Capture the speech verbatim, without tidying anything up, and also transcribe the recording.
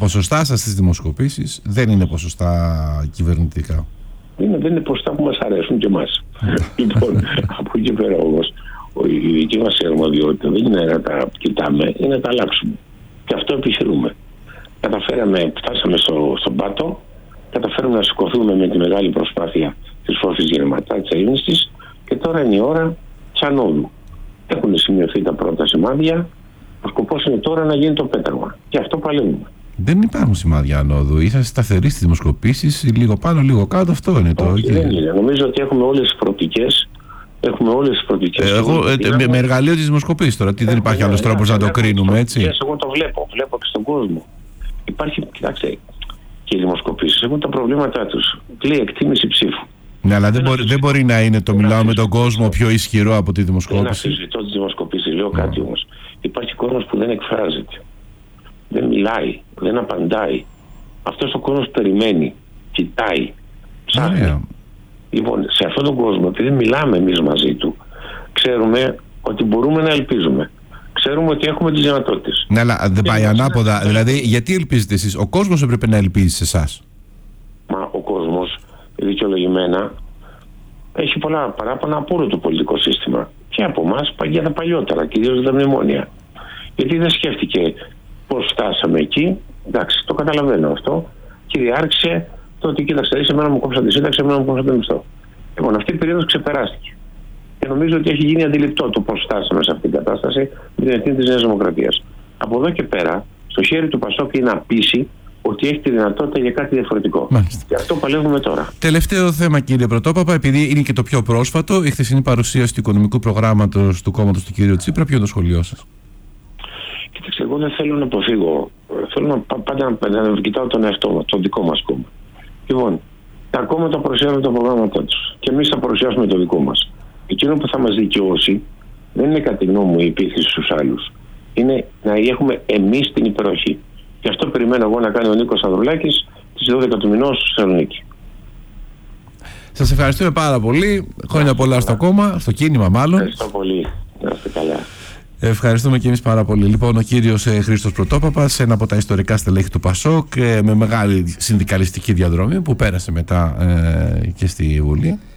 ποσοστά σας στις δημοσκοπήσεις δεν είναι ποσοστά κυβερνητικά. Είναι, δεν είναι ποσοστά που μας αρέσουν και εμάς. Λοιπόν, από εκεί πέρα όμως, η δική μας αρμοδιότητα δεν είναι να τα κοιτάμε, είναι να τα αλλάξουμε. Και αυτό επιχειρούμε. Καταφέραμε, φτάσαμε στο, στον πάτο, καταφέρουμε να σηκωθούμε με τη μεγάλη προσπάθεια της φόφης γεννηματά της Ελληνιστής και τώρα είναι η ώρα της ανόδου. Έχουν σημειωθεί τα πρώτα σημάδια. Ο σκοπός είναι τώρα να γίνει το πέταγμα. Και αυτό παλεύουμε. Δεν υπάρχουν σημάδια ανόδου. Είσαστε σταθεροί στις δημοσκοπήσεις, λίγο πάνω, λίγο κάτω. Αυτό είναι το. Όχι, δεν είναι. Νομίζω ότι έχουμε όλες τις προοπτικές. Έχουμε όλες τις προοπτικές. Ε, εγώ, ε, με, με εργαλείο της δημοσκοπής τώρα. Τι, δεν υπάρχει άλλος τρόπος να το κρίνουμε, έτσι. Εγώ το βλέπω. Βλέπω και στον κόσμο. Υπάρχει, κοιτάξτε, και οι δημοσκοπήσεις έχουν τα προβλήματά τους. Λέει εκτίμηση ψήφου. Ναι, αλλά δεν μπορεί, δεν μπορεί να είναι το μιλάω με τον κόσμο πιο ισχυρό από τη δημοσκόπηση. Δεν αφισβητώ τις δημοσκοπήσεις. Λέω κάτι όμως. Υπάρχει κόσμος που δεν εκφράζεται. Δεν μιλάει, δεν απαντάει. Αυτός ο κόσμος περιμένει, κοιτάει, ψάχνει. Yeah. Λοιπόν, σε αυτόν τον κόσμο, επειδή μιλάμε εμείς μαζί του, ξέρουμε ότι μπορούμε να ελπίζουμε. Ξέρουμε ότι έχουμε τις δυνατότητες. Ναι, αλλά δεν πάει ανάποδα. Δηλαδή, γιατί ελπίζετε εσείς? Ο κόσμος έπρεπε να ελπίζει σε εσάς. Μα ο κόσμος, δικαιολογημένα, έχει πολλά παράπονα από όλο το πολιτικό σύστημα. Και από εμάς για τα παλιότερα, κυρίως για τα μνημόνια. Γιατί δεν σκέφτηκε πώς φτάσαμε εκεί. Εντάξει, το καταλαβαίνω αυτό. Κυριάρχησε το ότι κοίταξε, είσαι εμένα μου κόψατε τη σύνταξη, εμένα μου κόψατε μισθό. Λοιπόν, αυτή η περίοδος ξεπεράστηκε. Και νομίζω ότι έχει γίνει αντιληπτό το πώς φτάσαμε σε αυτήν την κατάσταση με την ευθύνη της Νέας Δημοκρατίας. Από εδώ και πέρα, στο χέρι του Πασόκ είναι να πείσει ότι έχει τη δυνατότητα για κάτι διαφορετικό. Μάλιστα. Και αυτό παλεύουμε τώρα. Τελευταίο θέμα, κύριε Πρωτόπαπα, επειδή είναι και το πιο πρόσφατο, η χθεσινή παρουσίαση του οικονομικού προγράμματος του κόμματος του κ. Τσίπρα. Ποιο είναι το σχολείο σας? Κοίταξε, εγώ δεν θέλω να αποφύγω. Θέλω να, πάντα να, να κοιτάω τον εαυτό μου, το δικό μας κόμμα. Λοιπόν, τα κόμματα παρουσιάζουν τα προγράμματά τους και εμείς θα παρουσιάσουμε το δικό μας. Εκείνο που θα μας δικαιώσει δεν είναι κατά τη γνώμη μου η επίθεση στους άλλους. Είναι να έχουμε εμείς την υπεροχή. Και αυτό περιμένω εγώ να κάνει ο Νίκος Ανδρουλάκης στις δώδεκα του μηνός στη Θεσσαλονίκη. Σας ευχαριστούμε πάρα πολύ. Χρόνια πολλά στο κόμμα, στο κίνημα μάλλον. Ευχαριστώ πολύ. Να είστε καλά. Ευχαριστούμε και εμείς πάρα πολύ. Λοιπόν, ο κύριος ε, Χρήστος Πρωτόπαπας, ένα από τα ιστορικά στελέχη του Πασόκ, ε, με μεγάλη συνδικαλιστική διαδρομή που πέρασε μετά ε, και στη Βουλή.